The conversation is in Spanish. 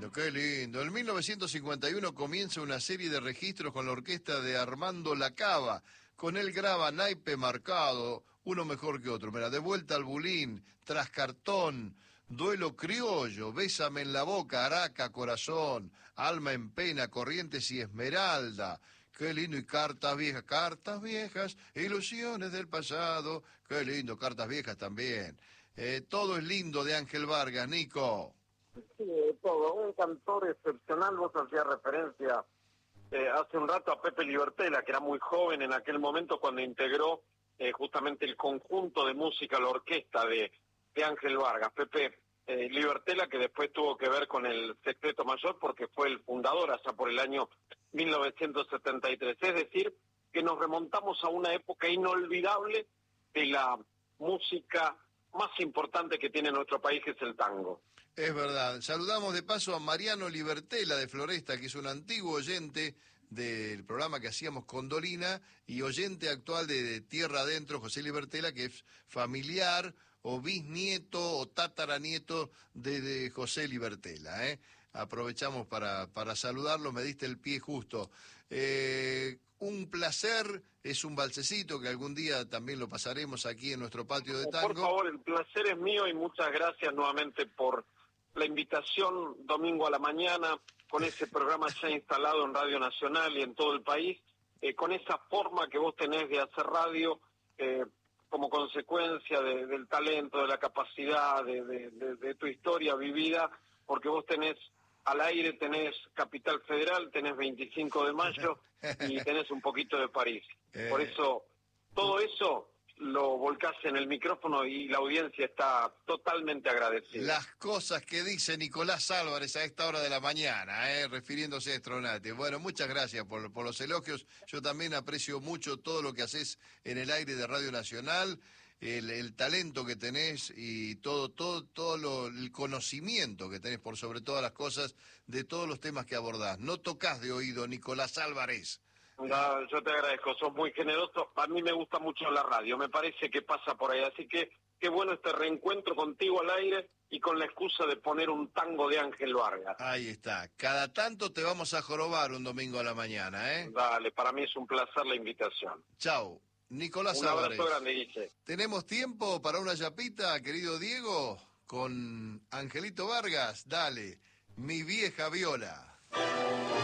qué lindo. En 1951 comienza una serie de registros con la orquesta de Armando Lacava. Con él graba Naipe Marcado, uno mejor que otro. Mira, De vuelta al Bulín, Tras Cartón, Duelo Criollo, Bésame en la boca, Araca, Corazón, Alma en pena, Corrientes y Esmeralda. Qué lindo, y cartas viejas, ilusiones del pasado. Qué lindo, cartas viejas también. Todo es lindo de Ángel Vargas, Nico. Sí, todo. Un cantor excepcional. Vos hacías referencia hace un rato a Pepe Libertela, que era muy joven en aquel momento cuando integró justamente el conjunto de música, la orquesta de Ángel Vargas. Pepe Libertela, que después tuvo que ver con el Sexteto Mayor porque fue el fundador allá por el año 1973. Es decir, que nos remontamos a una época inolvidable de la música más importante que tiene nuestro país, que es el tango. Es verdad. Saludamos de paso a Mariano Libertela de Floresta, que es un antiguo oyente del programa que hacíamos con Dolina y oyente actual de Tierra Adentro, José Libertela, que es familiar o bisnieto o tataranieto de José Libertela. Aprovechamos para saludarlo, me diste el pie justo. Un placer, es un balsecito que algún día también lo pasaremos aquí en nuestro patio de tango. Por favor, el placer es mío y muchas gracias nuevamente por la invitación domingo a la mañana, con ese programa ya instalado en Radio Nacional y en todo el país, con esa forma que vos tenés de hacer radio, como consecuencia del talento, de la capacidad, de tu historia vivida, porque vos tenés al aire, tenés Capital Federal, tenés 25 de mayo y tenés un poquito de París. Por eso, todo eso lo volcás en el micrófono y la audiencia está totalmente agradecida. Las cosas que dice Nicolás Álvarez a esta hora de la mañana, refiriéndose a Estronati. Bueno, muchas gracias por los elogios. Yo también aprecio mucho todo lo que haces en el aire de Radio Nacional, el talento que tenés y todo el conocimiento que tenés por sobre todas las cosas de todos los temas que abordás. No tocas de oído, Nicolás Álvarez. No, yo te agradezco, sos muy generoso. A mí me gusta mucho la radio, me parece que pasa por ahí. Así que qué bueno este reencuentro contigo al aire y con la excusa de poner un tango de Ángel Vargas. Ahí está. Cada tanto te vamos a jorobar un domingo a la mañana, ¿eh? Dale, para mí es un placer la invitación. Chau. Nicolás Un Álvarez. abrazo grande, Guille. ¿Tenemos tiempo para una yapita, querido Diego? Con Angelito Vargas. Dale. Mi vieja viola.